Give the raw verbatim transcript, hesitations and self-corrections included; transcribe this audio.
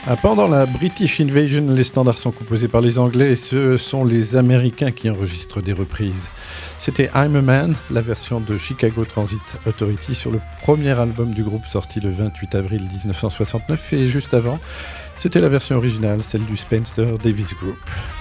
Ah, pendant la British Invasion, les standards sont composés par les Anglais et ce sont les Américains qui enregistrent des reprises. C'était I'm a Man, la version de Chicago Transit Authority sur le premier album du groupe sorti le vingt-huit avril dix-neuf cent soixante-neuf et juste avant, c'était la version originale, celle du Spencer Davis Group.